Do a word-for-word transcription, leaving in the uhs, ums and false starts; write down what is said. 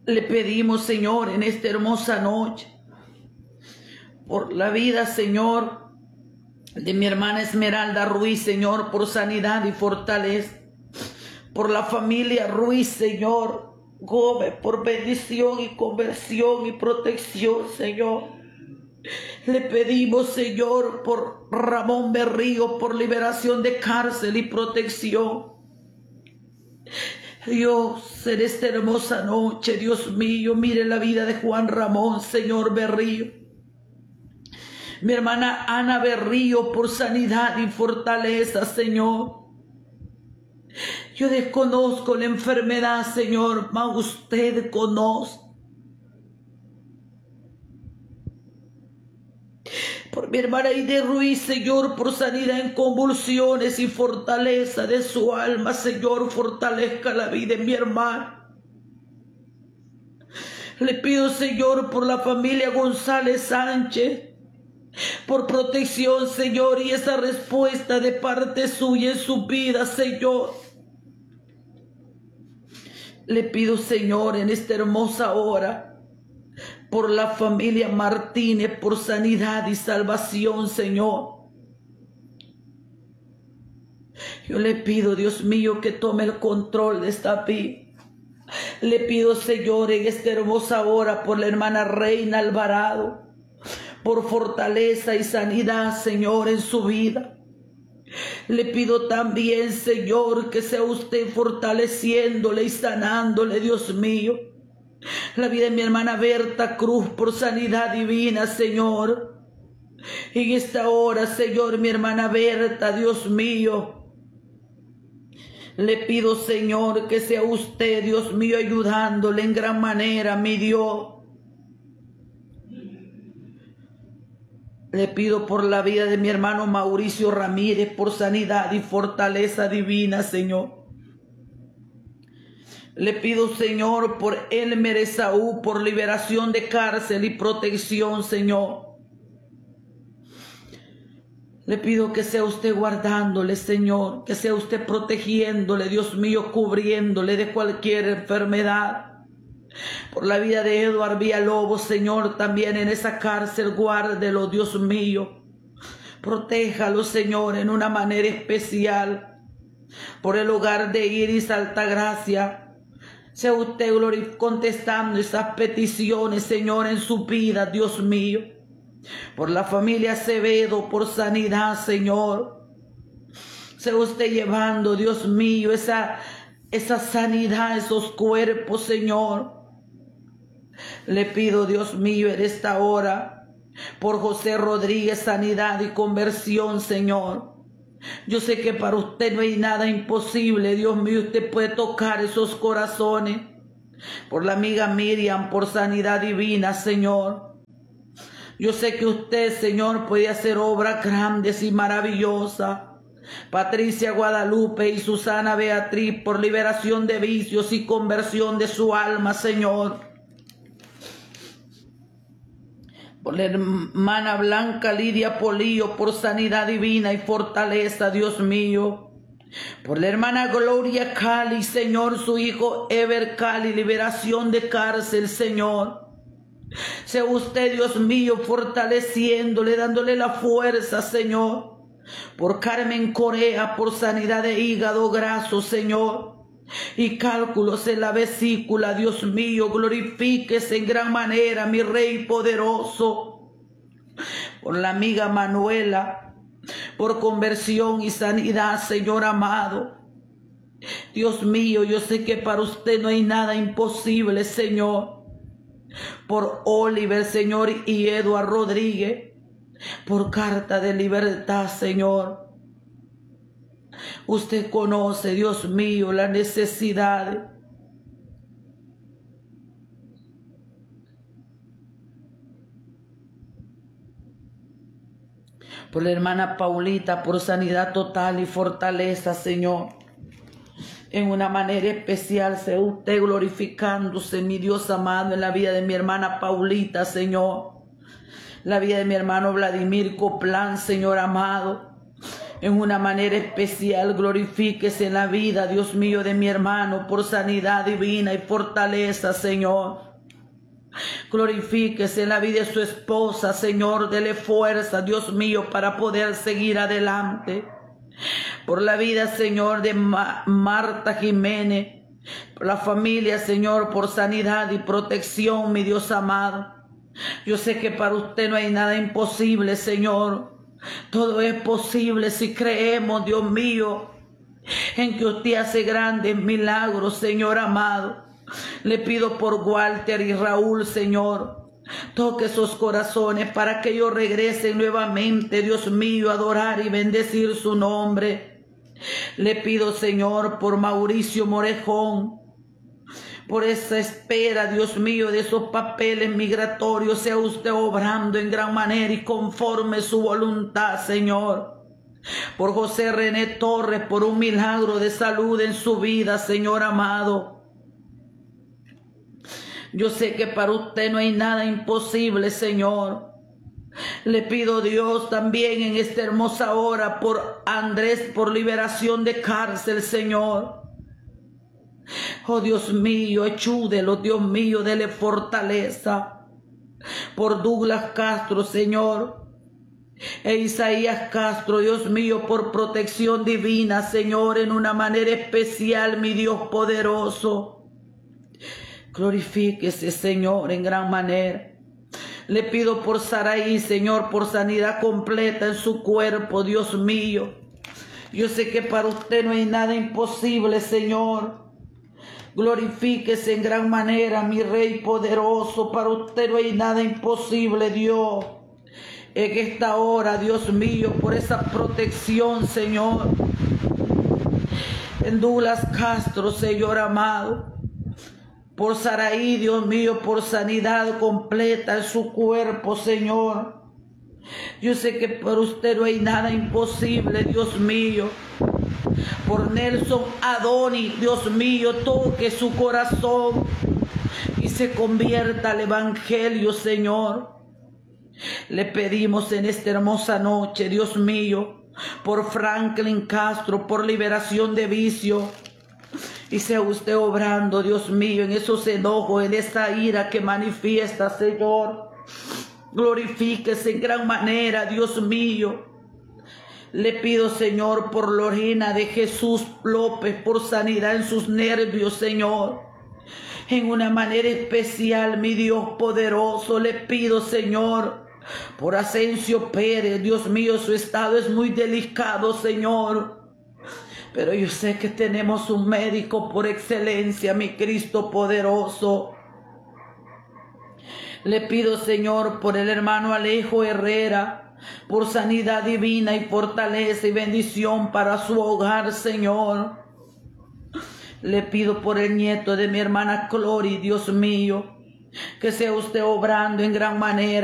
Le pedimos, Señor, en esta hermosa noche, por la vida, Señor, de mi hermana Esmeralda Ruiz, Señor, por sanidad y fortaleza. Por la familia Ruiz, Señor Gómez, por bendición y conversión y protección, Señor. Le pedimos, Señor, por Ramón Berrío, por liberación de cárcel y protección. Dios, en esta hermosa noche, Dios mío, mire la vida de Juan Ramón, Señor Berrío. Mi hermana Ana Berrío, por sanidad y fortaleza, Señor. Yo desconozco la enfermedad, Señor, mas usted conoce. Por mi hermana Aide Ruiz, Señor, por sanidad en convulsiones y fortaleza de su alma, Señor, fortalezca la vida de mi hermana. Le pido, Señor, por la familia González Sánchez, por protección, Señor, y esa respuesta de parte suya en su vida, Señor. Le pido, Señor, en esta hermosa hora, por la familia Martínez, por sanidad y salvación, Señor. Yo le pido, Dios mío, que tome el control de esta vida. Le pido, Señor, en esta hermosa hora, por la hermana Reina Alvarado, por fortaleza y sanidad, Señor, en su vida. Le pido también, Señor, que sea usted fortaleciéndole y sanándole, Dios mío, la vida de mi hermana Berta Cruz, por sanidad divina, Señor. En esta hora, Señor, mi hermana Berta, Dios mío, le pido, Señor, que sea usted, Dios mío, ayudándole en gran manera, mi Dios. Le pido por la vida de mi hermano Mauricio Ramírez, por sanidad y fortaleza divina, Señor. Le pido, Señor, por Elmer Esaú, por liberación de cárcel y protección, Señor. Le pido que sea usted guardándole, Señor, que sea usted protegiéndole, Dios mío, cubriéndole de cualquier enfermedad. Por la vida de Eduardo Villalobos, Señor, también en esa cárcel, guárdelo, Dios mío. Protéjalo, Señor, en una manera especial. Por el hogar de Iris Altagracia, sea usted contestando esas peticiones, Señor, en su vida, Dios mío. Por la familia Acevedo, por sanidad, Señor. Sea usted llevando, Dios mío, esa, esa sanidad, esos cuerpos, Señor. Le pido, Dios mío, en esta hora, por José Rodríguez, sanidad y conversión, Señor. Yo sé que para usted no hay nada imposible, Dios mío, usted puede tocar esos corazones. Por la amiga Miriam, por sanidad divina, Señor. Yo sé que usted, Señor, puede hacer obras grandes y maravillosas. Patricia Guadalupe y Susana Beatriz, por liberación de vicios y conversión de su alma, Señor. Por la hermana Blanca Lidia Polillo, por sanidad divina y fortaleza, Dios mío. Por la hermana Gloria Cali, Señor, su hijo Ever Cali, liberación de cárcel, Señor. Sea usted, Dios mío, fortaleciéndole, dándole la fuerza, Señor. Por Carmen Corea, por sanidad de hígado graso, Señor. Y cálculos en la vesícula, Dios mío, glorifíquese en gran manera, mi Rey poderoso. Por la amiga Manuela, por conversión y sanidad, Señor amado. Dios mío, yo sé que para usted no hay nada imposible, Señor. Por Oliver, Señor, y Eduardo Rodríguez, por carta de libertad, Señor. Usted conoce, Dios mío, la necesidad. Por la hermana Paulita, por sanidad total y fortaleza, Señor. En una manera especial, sea usted glorificándose, mi Dios amado, en la vida de mi hermana Paulita, Señor. La vida de mi hermano Vladimir Coplán, Señor amado. En una manera especial, glorifíquese en la vida, Dios mío, de mi hermano, por sanidad divina y fortaleza, Señor. Glorifíquese en la vida de su esposa, Señor, dele fuerza, Dios mío, para poder seguir adelante. Por la vida, Señor, de Ma- Marta Jiménez, por la familia, Señor, por sanidad y protección, mi Dios amado. Yo sé que para usted no hay nada imposible, Señor. Todo es posible si creemos, Dios mío, en que usted hace grandes milagros, Señor amado. Le pido por Walter y Raúl, Señor. Toque esos corazones para que ellos regresen nuevamente, Dios mío, a adorar y bendecir su nombre. Le pido, Señor, por Mauricio Morejón, por esa espera, Dios mío, de esos papeles migratorios, sea usted obrando en gran manera y conforme su voluntad, Señor. Por José René Torres, por un milagro de salud en su vida, Señor amado. Yo sé que para usted no hay nada imposible, Señor. Le pido, Dios, también en esta hermosa hora por Andrés, por liberación de cárcel, Señor. Oh Dios mío, ayúdelo, Dios mío, dele fortaleza. Por Douglas Castro, Señor, e Isaías Castro, Dios mío, por protección divina, Señor, en una manera especial, mi Dios poderoso. Glorifíquese, Señor, en gran manera. Le pido por Saraí, Señor, por sanidad completa en su cuerpo, Dios mío. Yo sé que para usted no hay nada imposible, Señor. Glorifíquese en gran manera, mi Rey poderoso. Para usted no hay nada imposible, Dios. En esta hora, Dios mío, por esa protección, Señor. En Douglas Castro, Señor amado. Por Saraí, Dios mío, por sanidad completa en su cuerpo, Señor. Yo sé que para usted no hay nada imposible, Dios mío. Por Nelson Adoni, Dios mío, toque su corazón y se convierta al evangelio, Señor. Le pedimos en esta hermosa noche, Dios mío, por Franklin Castro, por liberación de vicio. Y sea usted obrando, Dios mío, en esos enojos, en esa ira que manifiesta, Señor. Glorifíquese en gran manera, Dios mío. Le pido, Señor, por Lorena de Jesús López, por sanidad en sus nervios, Señor. En una manera especial, mi Dios poderoso, le pido, Señor, por Asensio Pérez. Dios mío, su estado es muy delicado, Señor. Pero yo sé que tenemos un médico por excelencia, mi Cristo poderoso. Le pido, Señor, por el hermano Alejo Herrera, por sanidad divina y fortaleza y bendición para su hogar, Señor. Le pido por el nieto de mi hermana Clori, Dios mío, que sea usted obrando en gran manera.